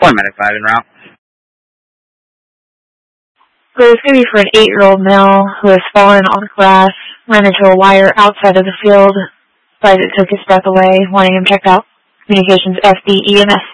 Medic 5 en route. So it's going to be for an 8-year-old male who has fallen on grass, ran into a wire outside of the field, but it took his breath away, wanting him checked out. Communications FD EMS.